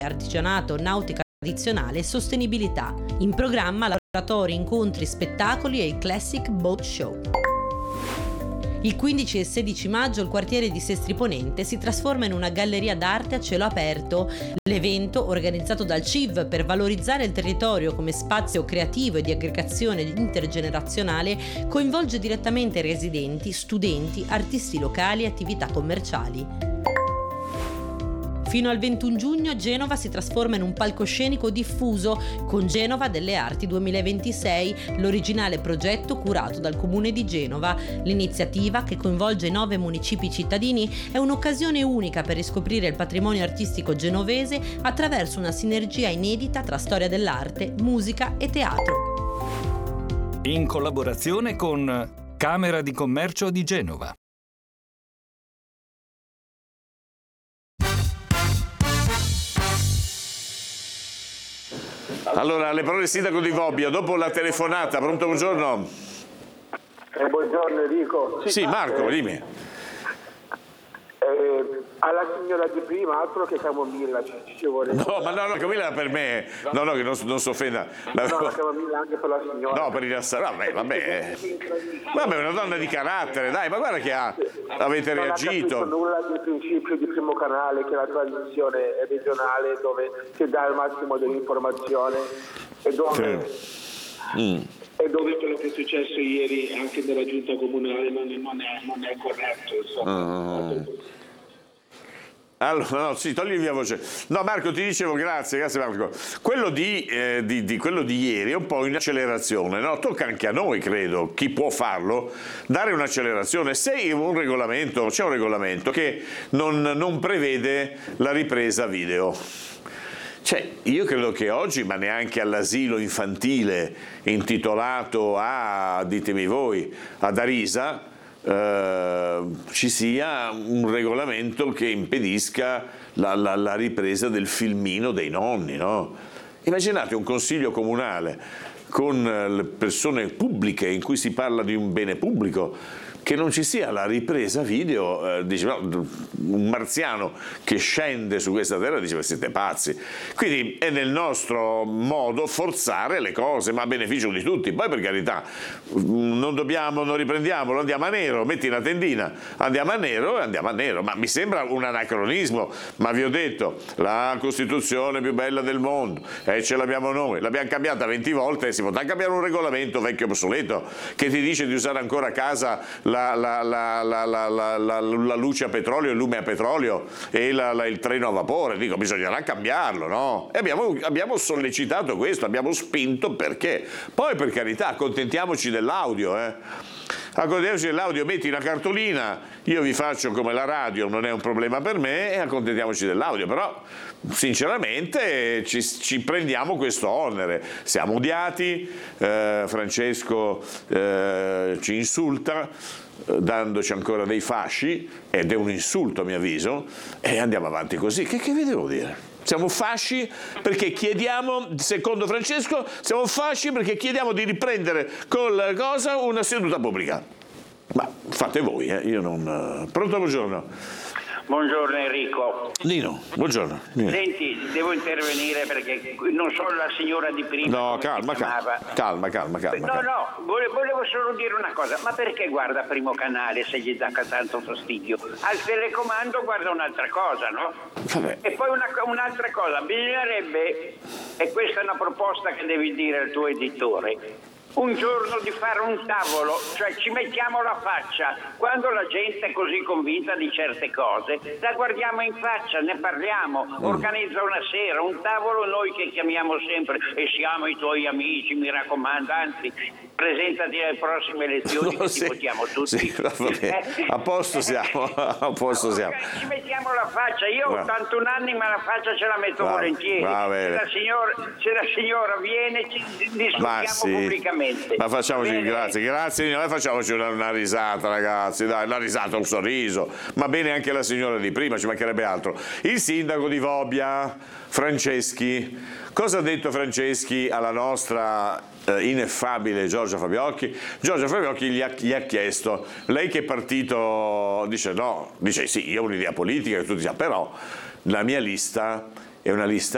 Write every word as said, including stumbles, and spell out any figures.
artigianato, nautica tradizionale e sostenibilità. In programma laboratori, incontri, spettacoli e il Classic Boat Show. Il quindici e sedici maggio il quartiere di Sestri Ponente si trasforma in una galleria d'arte a cielo aperto. L'evento, organizzato dal C I V per valorizzare il territorio come spazio creativo e di aggregazione intergenerazionale, coinvolge direttamente residenti, studenti, artisti locali e attività commerciali. Fino al ventuno giugno Genova si trasforma in un palcoscenico diffuso con Genova delle Arti duemilaventisei, l'originale progetto curato dal Comune di Genova. L'iniziativa, che coinvolge nove municipi cittadini, è un'occasione unica per riscoprire il patrimonio artistico genovese attraverso una sinergia inedita tra storia dell'arte, musica e teatro. In collaborazione con Camera di Commercio di Genova. Allora, le parole del sindaco di Vobbio, dopo la telefonata. Pronto, buongiorno. Eh, buongiorno Enrico. Sì, Marco, eh, dimmi. Eh, alla signora di prima, altro che camomilla, ci, ci vuole. No, ma no, no, camomilla era per me. No, no, che non, non si offenda. No, la camomilla anche per la signora. No, per rilassare. Vabbè, vabbè. Vabbè, è una donna di carattere, dai, ma guarda che ha. Avete non reagito. Non ha nulla del principio di Primo Canale, che è la tradizione regionale dove si dà il massimo dell'informazione e dove. Sì. Mm. E dove quello che è successo ieri anche nella giunta comunale non è, non è, non è corretto, insomma. Mm. Allora, no, sì, togli via voce. No, Marco, ti dicevo, grazie, grazie Marco. Quello di, eh, di, di, quello di ieri è un po' in accelerazione, no? Tocca anche a noi, credo, chi può farlo, dare un'accelerazione. Se un regolamento, c'è un regolamento che non, non prevede la ripresa video. Cioè, io credo che oggi, ma neanche all'asilo infantile intitolato a, ditemi voi, ad Arisa, eh, ci sia un regolamento che impedisca la, la, la ripresa del filmino dei nonni, no? Immaginate un consiglio comunale con le persone pubbliche in cui si parla di un bene pubblico, che non ci sia la ripresa video, eh, dice, no, un marziano che scende su questa terra dice ma siete pazzi. Quindi è nel nostro modo forzare le cose, ma a beneficio di tutti. Poi, per carità, non dobbiamo, non riprendiamolo, andiamo a nero, metti una tendina, andiamo a nero e andiamo a nero. Ma mi sembra un anacronismo, ma vi ho detto, la Costituzione più bella del mondo, e eh, ce l'abbiamo noi, l'abbiamo cambiata venti volte, e si potrà cambiare un regolamento vecchio e obsoleto che ti dice di usare ancora a casa La, la, la, la, la, la, la, la luce a petrolio, il lume a petrolio e la, la, il treno a vapore. Dico, bisognerà cambiarlo, no? E abbiamo, abbiamo sollecitato questo, abbiamo spinto, perché poi, per carità, accontentiamoci dell'audio, eh. Accontentiamoci dell'audio, metti una cartolina, io vi faccio come la radio, non è un problema per me, e accontentiamoci dell'audio. Però sinceramente ci, ci prendiamo questo onere, siamo odiati, eh, Francesco eh, ci insulta dandoci ancora dei fasci, ed è un insulto a mio avviso, e andiamo avanti così. Che, che vi devo dire? Siamo fasci perché chiediamo, secondo Francesco, siamo fasci perché chiediamo di riprendere con la cosa una seduta pubblica. Ma fate voi, eh? Io non... Pronto, buongiorno. Buongiorno Enrico. Nino, buongiorno. Nino. Senti, devo intervenire perché non so la signora di prima. No, calma, calma, calma, calma, calma. No, no, volevo solo dire una cosa. Ma perché guarda Primo Canale se gli dà tanto fastidio? Al telecomando guarda un'altra cosa, no? Vabbè. E poi una, un'altra cosa, bisognerebbe, e questa è una proposta che devi dire al tuo editore, un giorno di fare un tavolo, cioè ci mettiamo la faccia, quando la gente è così convinta di certe cose, la guardiamo in faccia, ne parliamo, organizza una sera, un tavolo, noi che chiamiamo sempre e siamo i tuoi amici, mi raccomando, anzi presentati alle prossime elezioni, no, che sì, ti votiamo tutti. Sì, a posto siamo, a posto no, siamo. Ci mettiamo la faccia, io ho ottantuno anni ma la faccia ce la metto va, volentieri. Va se, la signora, se la signora viene ci discutiamo sì, pubblicamente. Ma facciamoci, grazie, grazie, noi facciamoci una, una risata, ragazzi, dai, una risata, un sorriso. Ma bene anche la signora di prima, ci mancherebbe altro. Il sindaco di Vobbia, Franceschi. Cosa ha detto Franceschi alla nostra eh, ineffabile Giorgia Fabiocchi? Giorgia Fabiocchi gli ha, gli ha chiesto, lei che partito, dice no, dice sì, io ho un'idea politica, che tu dici, però la mia lista è una lista